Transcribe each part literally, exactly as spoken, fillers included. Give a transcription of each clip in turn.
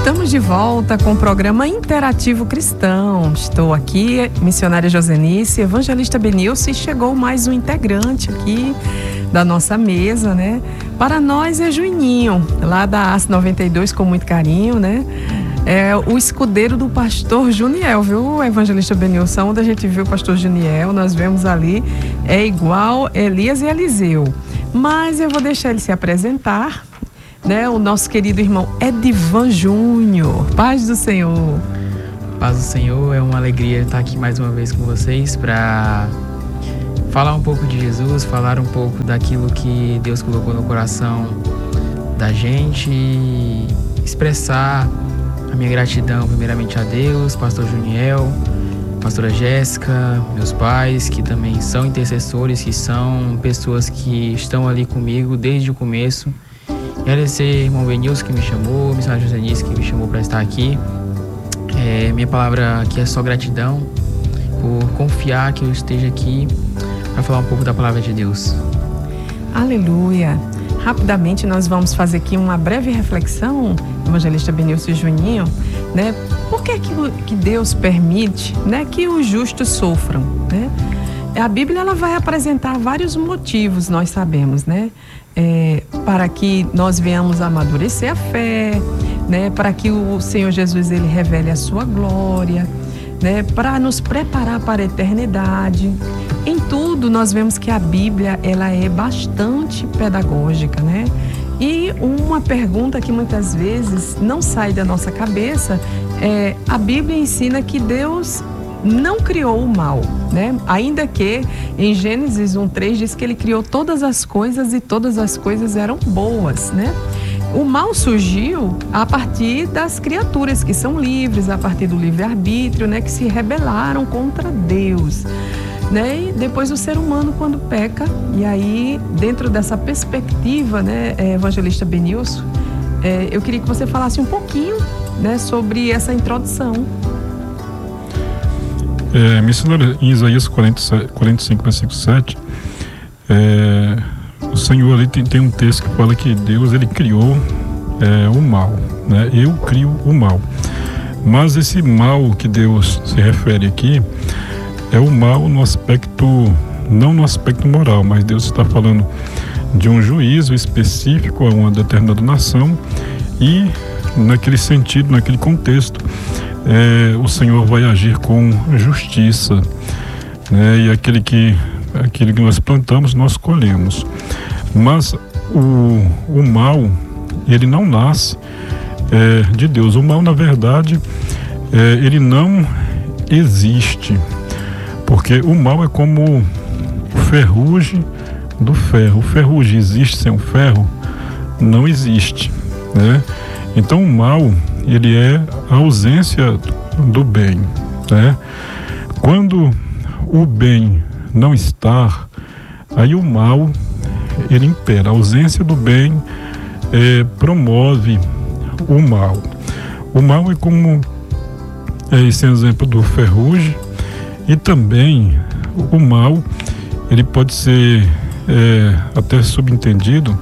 Estamos de volta com o programa Interativo Cristão. Estou aqui, missionária Josenice, evangelista Benilson, e chegou mais um integrante aqui da nossa mesa, né? Para nós é Juninho, lá da A C noventa e dois, com muito carinho, né? É o escudeiro do pastor Juniel, viu, evangelista Benilson? Onde a gente viu o pastor Juniel, nós vemos ali, é igual Elias e Eliseu. Mas eu vou deixar ele se apresentar, né? O nosso querido irmão Edivan Júnior. Paz do Senhor. Paz do Senhor, é uma alegria estar aqui mais uma vez com vocês para falar um pouco de Jesus, falar um pouco daquilo que Deus colocou no coração da gente e expressar a minha gratidão primeiramente a Deus, pastor Juniel, pastora Jéssica, meus pais, que também são intercessores, que são pessoas que estão ali comigo desde o começo. Agradecer irmão Benilson que me chamou, missionário Josenice que me chamou para estar aqui. É, minha palavra aqui é só gratidão por confiar que eu esteja aqui para falar um pouco da palavra de Deus. Aleluia! Rapidamente nós vamos fazer aqui uma breve reflexão, evangelista Benilson e Juninho, né? Por que que, que Deus permite, né, que os justos sofram, né? A Bíblia ela vai apresentar vários motivos, nós sabemos, né? É, para que nós venhamos a amadurecer a fé, né? Para que o Senhor Jesus ele revele a sua glória, né? Para nos preparar para a eternidade. Em tudo nós vemos que a Bíblia ela é bastante pedagógica, né? E uma pergunta que muitas vezes não sai da nossa cabeça é: a Bíblia ensina que Deus não criou o mal, né? Ainda que em Gênesis um, três diz que ele criou todas as coisas e todas as coisas eram boas, né? O mal surgiu a partir das criaturas que são livres, a partir do livre-arbítrio, né? Que se rebelaram contra Deus, né? E depois o ser humano quando peca, e aí dentro dessa perspectiva, né, evangelista Benilson, é, eu queria que você falasse um pouquinho, né, sobre essa introdução. É, missionário, em Isaías quarenta e cinco, versículo sete, é, o Senhor ali tem, tem um texto que fala que Deus ele criou é, o mal, né? Eu crio o mal. Mas esse mal que Deus se refere aqui é o mal no aspecto, não no aspecto moral, mas Deus está falando de um juízo específico a uma determinada nação e naquele sentido, naquele contexto, É, o Senhor vai agir com justiça, né? E aquele que, aquele que nós plantamos, nós colhemos. Mas o, o mal, ele não nasce é, de Deus. O mal, na verdade, é, ele não existe, porque o mal é como o ferrugem do ferro. O ferrugem existe sem o ferro? Não existe, né? Então o mal, ele é a ausência do bem, né? Quando o bem não está, aí o mal ele impera. A ausência do bem é, promove o mal. O mal é como é, esse exemplo do ferrugem, e também o mal ele pode ser é, até subentendido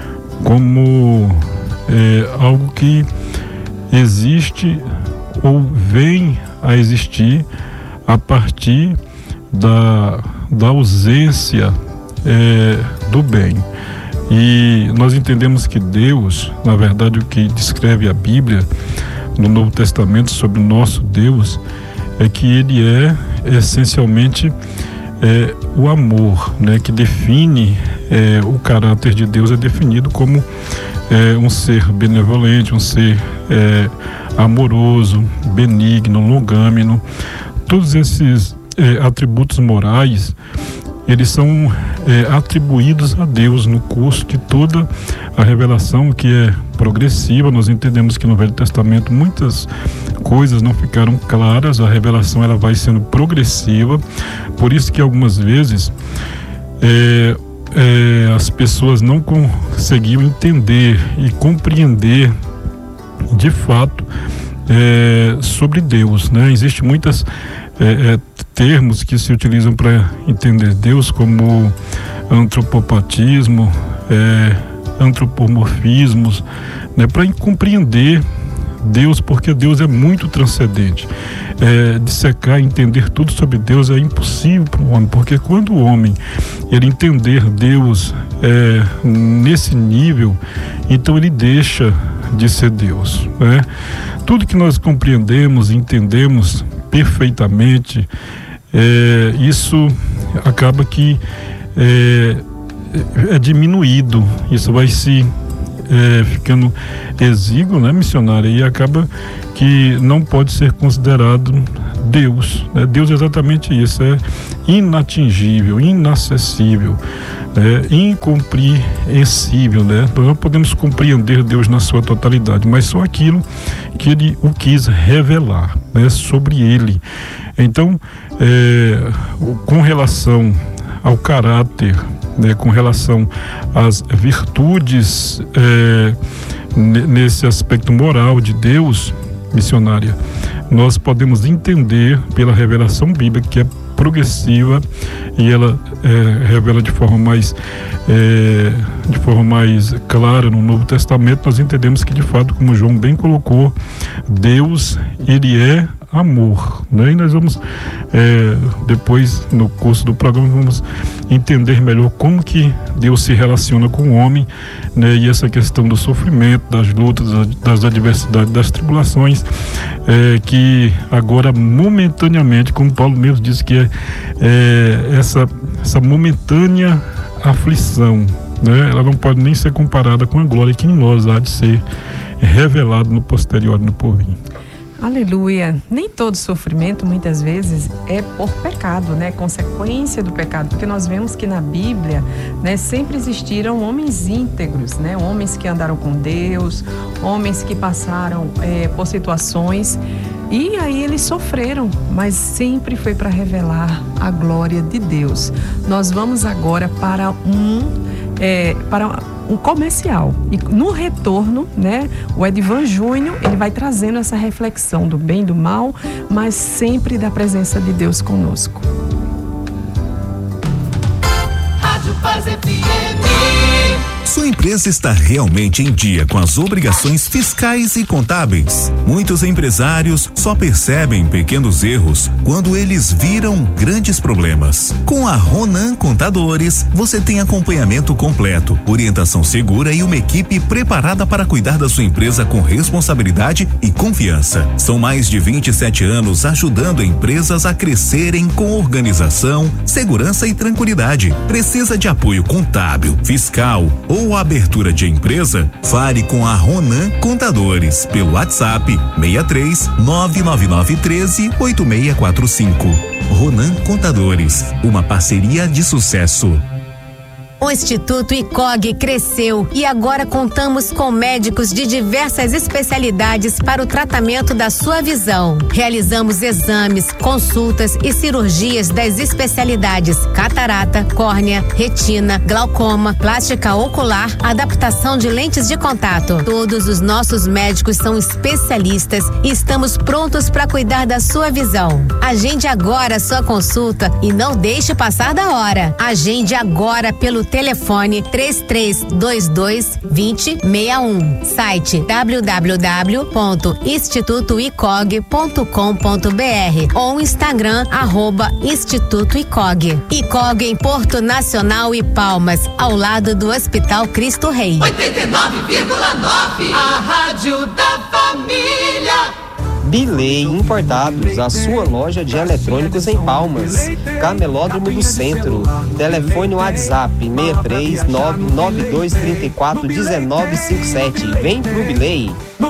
como é, algo que existe ou vem a existir a partir da, da ausência é, do bem. E nós entendemos que Deus, na verdade, o que descreve a Bíblia no Novo Testamento sobre o nosso Deus é que ele é essencialmente é, o amor, né, que define é, o caráter de Deus, é definido como é, um ser benevolente, um ser é, amoroso, benigno, longâmino. Todos esses é, atributos morais, eles são é, atribuídos a Deus no curso de toda a revelação, que é progressiva. Nós entendemos que no Velho Testamento muitas coisas não ficaram claras, a revelação ela vai sendo progressiva, por isso que algumas vezes é, é, as pessoas não conseguiam entender e compreender de fato é, sobre Deus, né? Existem muitos é, é, termos que se utilizam para entender Deus, como antropopatismo, é, antropomorfismos, né? Para compreender Deus, porque Deus é muito transcendente. É, dissecar, entender tudo sobre Deus é impossível para o homem, porque quando o homem ele entender Deus é, nesse nível, então ele deixa de ser Deus, né? Tudo que nós compreendemos, entendemos perfeitamente, é, isso acaba que é, é diminuído, isso vai se é, ficando exíguo, né, missionária, e acaba que não pode ser considerado Deus, né? Deus é exatamente isso, é inatingível, inacessível, é, incompreensível, né? Nós não podemos compreender Deus na sua totalidade, mas só aquilo que Ele o quis revelar, né, sobre Ele. Então, é, com relação ao caráter, né, com relação às virtudes, é, nesse aspecto moral de Deus, missionária, nós podemos entender pela revelação bíblica, que é progressiva, e ela é, revela de forma mais é, de forma mais clara no Novo Testamento. Nós entendemos que, de fato, como João bem colocou, Deus, ele é amor, né? E nós vamos é, depois, no curso do programa, vamos entender melhor como que Deus se relaciona com o homem, né? E essa questão do sofrimento, das lutas, das adversidades, das tribulações, é, que agora momentaneamente, como Paulo mesmo disse, que é, é essa, essa momentânea aflição, né? Ela não pode nem ser comparada com a glória que em nós há de ser revelado no posterior, no porvir. Aleluia. Nem todo sofrimento, muitas vezes, é por pecado, né? Consequência do pecado, porque nós vemos que na Bíblia, né, sempre existiram homens íntegros, né? Homens que andaram com Deus, homens que passaram é, por situações, e aí eles sofreram, mas sempre foi para revelar a glória de Deus. Nós vamos agora para um é, para um comercial, e no retorno, né, o Edivan Júnior, ele vai trazendo essa reflexão do bem e do mal, mas sempre da presença de Deus conosco. Rádio Paz F M. Sua empresa está realmente em dia com as obrigações fiscais e contábeis? Muitos empresários só percebem pequenos erros quando eles viram grandes problemas. Com a Ronan Contadores, você tem acompanhamento completo, orientação segura e uma equipe preparada para cuidar da sua empresa com responsabilidade e confiança. São mais de vinte e sete anos ajudando empresas a crescerem com organização, segurança e tranquilidade. Precisa de apoio contábil, fiscal ou abertura de empresa? Fale com a Ronan Contadores pelo WhatsApp seis três nove nove nove um três oito seis quatro cinco. Ronan Contadores, uma parceria de sucesso. O Instituto I C O G cresceu e agora contamos com médicos de diversas especialidades para o tratamento da sua visão. Realizamos exames, consultas e cirurgias das especialidades catarata, córnea, retina, glaucoma, plástica ocular, adaptação de lentes de contato. Todos os nossos médicos são especialistas e estamos prontos para cuidar da sua visão. Agende agora a sua consulta e não deixe passar da hora. Agende agora pelo telefone três três dois dois, dois zero seis um. Site w w w ponto instituto i c o g ponto com ponto b r ou Instagram arroba Instituto I C O G. I C O G em Porto Nacional e Palmas, ao lado do Hospital Cristo Rei. oitenta e nove vírgula nove, a rádio da família. Bilei Importados, a sua loja de eletrônicos em Palmas, Camelódromo do Centro. Telefone WhatsApp seis três nove nove dois três quatro um nove cinco sete. Vem pro Bilei.